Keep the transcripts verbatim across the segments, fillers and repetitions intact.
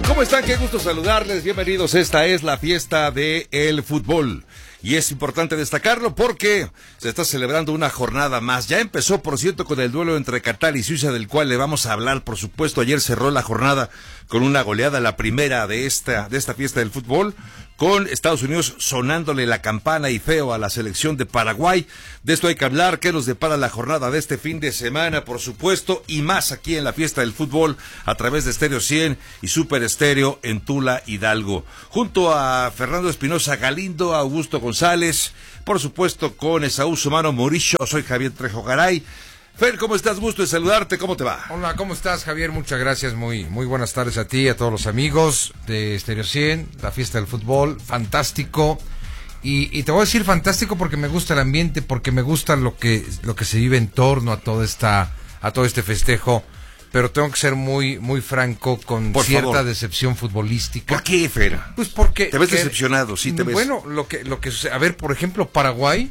¿Cómo están? Qué gusto saludarles. Bienvenidos. Esta es la fiesta del fútbol. Y es importante destacarlo porque se está celebrando una jornada más. Ya empezó, por cierto, con el duelo entre Qatar y Suiza, del cual le vamos a hablar, por supuesto. Ayer cerró la jornada con una goleada, la primera de esta, de esta fiesta del fútbol, con Estados Unidos sonándole la campana y feo a la selección de Paraguay. De esto hay que hablar, qué nos depara la jornada de este fin de semana, por supuesto, y más aquí en la fiesta del fútbol a través de Estéreo cien y Super Estéreo en Tula, Hidalgo. Junto a Fernando Espinosa Galindo, Augusto González, por supuesto con Esaú Sumano Murillo, soy Javier Trejo Garay. Fer, ¿cómo estás? Gusto de saludarte, ¿cómo te va? Hola, ¿cómo estás, Javier? Muchas gracias, muy muy buenas tardes a ti y a todos los amigos de Estéreo cien, la fiesta del fútbol, fantástico. Y, y te voy a decir fantástico porque me gusta el ambiente, porque me gusta lo que lo que se vive en torno a toda esta a todo este festejo, pero tengo que ser muy muy franco con Por cierta favor. decepción futbolística. ¿Por qué, Fer? Pues porque Te ves que, decepcionado, sí te ves. Bueno, lo que lo que sucede, a ver, por ejemplo, Paraguay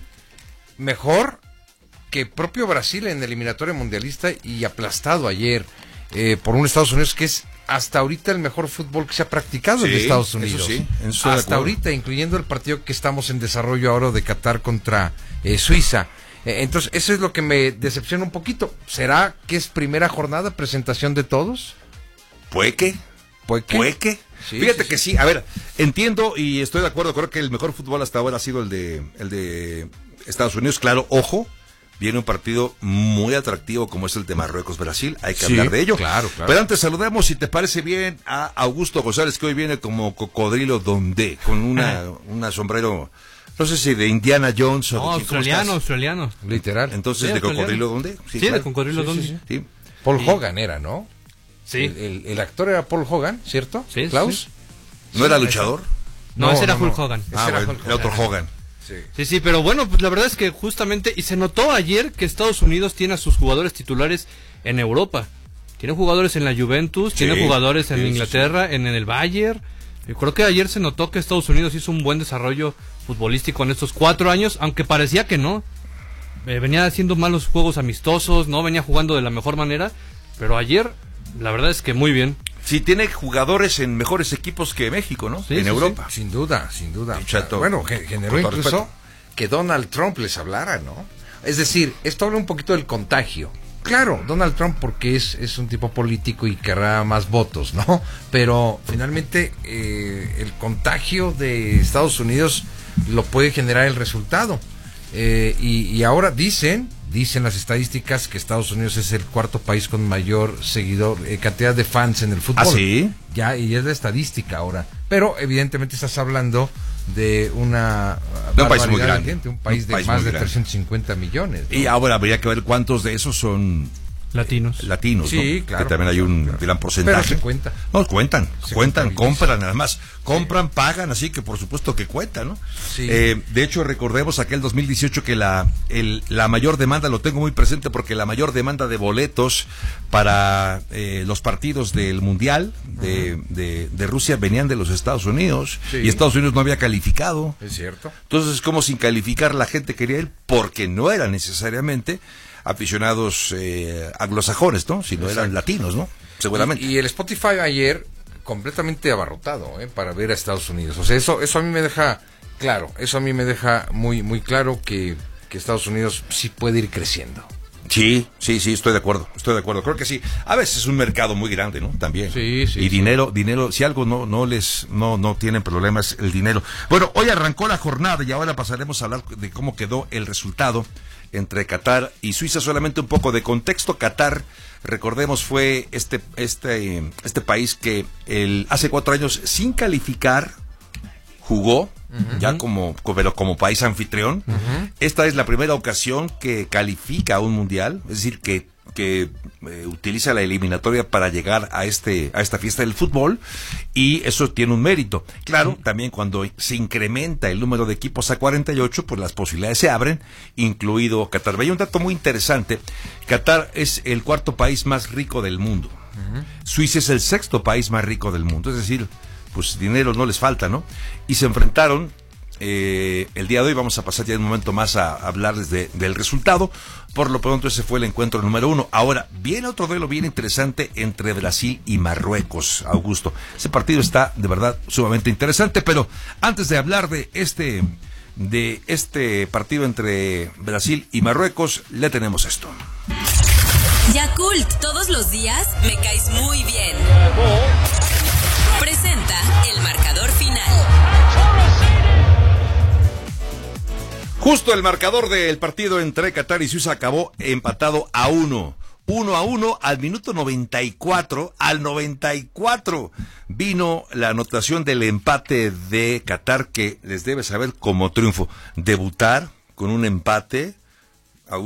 mejor que propio Brasil en eliminatoria mundialista y aplastado ayer eh, por un Estados Unidos que es hasta ahorita el mejor fútbol que se ha practicado Sí, en Estados Unidos. eso sí, eso estoy de hasta acuerdo. ahorita, incluyendo el partido que estamos en desarrollo ahora de Qatar contra eh, Suiza. Eh, entonces, eso es lo que me decepciona un poquito. ¿Será que es primera jornada, presentación de todos? ¿Puede que? ¿Puede que? ¿Puede que? Sí, Fíjate sí, que sí. sí, a ver, entiendo y estoy de acuerdo, creo que el mejor fútbol hasta ahora ha sido el de, el de Estados Unidos, claro, ojo. Viene un partido muy atractivo como es el de Marruecos-Brasil, hay que Sí, hablar de ello. claro, claro. Pero antes saludemos, si te parece bien, a Augusto González, que hoy viene como cocodrilo donde, con una, una sombrero, no sé si de Indiana Jones o No, de quién, ¿cómo australiano, estás? australiano. Literal. Entonces, Sí, ¿de australiano. cocodrilo donde? Sí, claro. de cocodrilo Sí, donde. sí, sí. Sí. Paul Sí. Hogan era, ¿no? Sí. El, el- el actor era Paul Hogan, ¿cierto? Sí, Klaus. sí. ¿No era luchador? No, No, ese era no, no. Hulk Hogan. Ese Ah, era bueno, Hulk el otro Hogan. Sí. Sí, sí, pero bueno, pues la verdad es que justamente, y se notó ayer que Estados Unidos tiene a sus jugadores titulares en Europa. Tiene jugadores en la Juventus, Sí, tiene jugadores en sí, sí, Inglaterra, En, en el Bayern. Yo creo que ayer se notó que Estados Unidos hizo un buen desarrollo futbolístico en estos cuatro años, aunque parecía que no. Eh, venía haciendo malos juegos amistosos, no venía jugando de la mejor manera, pero ayer, la verdad es que muy bien. Sí, tiene jugadores en mejores equipos que México, ¿no? Sí, en sí, Europa. Sin duda, sin duda. Sí, Chato. Bueno, ge- generó Con todo incluso respeto. que Donald Trump les hablara, ¿no? Es decir, esto habla un poquito del contagio. Claro, Donald Trump porque es, es un tipo político y querrá más votos, ¿no? Pero finalmente eh, el contagio de Estados Unidos lo puede generar el resultado. Eh, y, y ahora dicen, dicen las estadísticas que Estados Unidos es el cuarto país con mayor seguidor, eh, cantidad de fans en el fútbol. ¿Ah, sí? Ya, y es la estadística ahora. Pero evidentemente estás hablando de una De un país muy barbaridad grande. de gente, un país Un de país más muy de grande. trescientos cincuenta millones, ¿no? Y ahora habría que ver cuántos de esos son Latinos. latinos, Sí, ¿no? claro, Que también hay un claro. gran porcentaje. Pero se cuenta. No, cuentan, Se cuentan, contabiliza. compran, además, compran, pagan, así que por supuesto que cuentan, ¿no? Sí. Eh, de hecho, recordemos aquel dos mil dieciocho que la, el, la mayor demanda, lo tengo muy presente porque la mayor demanda de boletos para eh, los partidos del Mundial de, de, de Rusia venían de los Estados Unidos, Sí. y Estados Unidos no había calificado. Es cierto. Entonces, como sin calificar la gente quería ir, porque no eran necesariamente aficionados eh, anglosajones, ¿no? Sino eran Exacto. latinos, ¿no? Seguramente. Y, y el Spotify ayer completamente abarrotado, ¿eh? Para ver a Estados Unidos. O sea, eso eso a mí me deja claro, eso a mí me deja muy muy claro que, que Estados Unidos sí puede ir creciendo. Sí, sí, sí, estoy de acuerdo, estoy de acuerdo. Creo que sí. A veces es un mercado muy grande, ¿no? También. Sí, sí, Y sí. dinero, dinero, si algo no no les no no tienen problemas el dinero. Bueno, hoy arrancó la jornada y ahora pasaremos a hablar de cómo quedó el resultado entre Qatar y Suiza. Solamente un poco de contexto. Qatar, recordemos, fue este este este país que el hace cuatro años sin calificar jugó uh-huh. ya como, pero como país anfitrión. Uh-huh. Esta es la primera ocasión que califica a un mundial, es decir, que que eh, utiliza la eliminatoria para llegar a este a esta fiesta del fútbol, y eso tiene un mérito. Claro, uh-huh. también cuando se incrementa el número de equipos a cuarenta y ocho, pues las posibilidades se abren, incluido Qatar. Hay un dato muy interesante. Qatar es el cuarto país más rico del mundo. Uh-huh. Suiza es el sexto país más rico del mundo, es decir, pues dinero no les falta, ¿no? Y se enfrentaron eh, el día de hoy. Vamos a pasar ya un momento más a hablarles de, del resultado. Por lo pronto ese fue el encuentro número uno. Ahora, viene otro duelo bien interesante entre Brasil y Marruecos, Augusto. Ese partido está de verdad sumamente interesante, pero antes de hablar de este, de este partido entre Brasil y Marruecos, le tenemos esto. Yakult, todos los días me caes muy bien. Presenta el marcador final. Justo el marcador del partido entre Qatar y Suiza acabó empatado a uno. Uno a uno al minuto noventa y cuatro. Al noventa y cuatro vino la anotación del empate de Qatar, que les debe saber como triunfo. Debutar con un empate